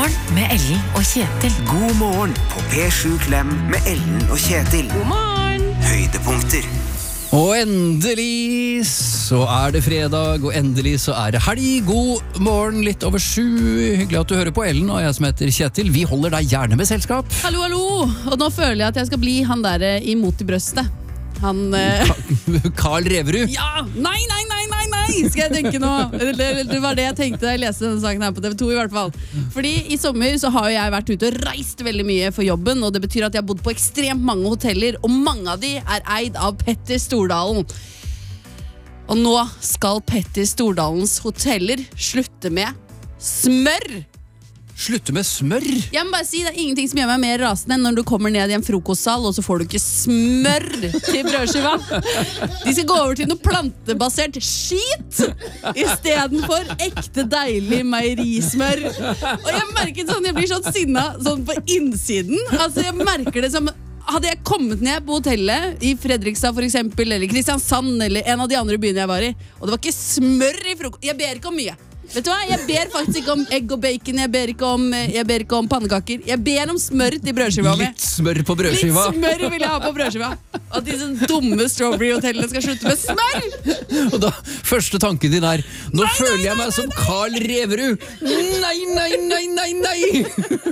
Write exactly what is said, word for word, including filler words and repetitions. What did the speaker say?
morgen med Ellen og Kjetil. God morgen på P sju Klem med Ellen og Kjetil. God morgen. Høydepunkter. Og endelig så er det fredag, og endelig så er det helg. God morgen, litt over sju. Hyggelig at du hører på Ellen, og jeg som heter Kjetil. Vi holder deg gjerne med selskap. Hallo, hallo. Og nå føler jeg at jeg skal bli han der imot i brøstet. Han... Eh... Carl Reverud. Ja! Nei, nei, nei, nei, nei! Skal jeg tenke nå? Det, det var det jeg tenkte da jeg leste denne saken her på T V to i hvert fall. Fordi i sommer så har jeg vært ute og reist veldig mye for jobben, og det betyr at jeg har bodd på ekstremt mange hoteller, og mange av de er eid av Petter Stordalen. Og nå skal Petter Stordalens hoteller slutte med smør! Slutte med smør? Jeg må bare si, det er ingenting som gjør meg mer rasende enn når du kommer ned i en frokostsal, og så får du ikke smør til brødskiva. De skal gå over til noe plantebasert skit i stedet for ekte deilig meierismør. Og jeg merker sånn, jeg blir sånn sinna sånn på innsiden. Altså, jeg merker det som... Hadde jeg kommet ned på hotellet i Fredrikstad for eksempel, eller Kristiansand, eller en av de andre byene jeg var i, og det var ikke smør i frokost. Jeg ber ikke om mye. Vet du hva? Jeg ber faktisk ikke om egg og bacon. Jeg ber ikke om, jeg ber ikke om pannekaker. Jeg ber om smør til brødskiva. Litt smør på brødskiva. Litt smør vil jeg ha på brødskiva. Og disse dumme Strawberry-hotellene skal slutte med smør. Og da, første tanken din er: nå nei, føler nei, jeg meg nei, som nei. Carl Reverud. Nei, nei, nei, nei, nei.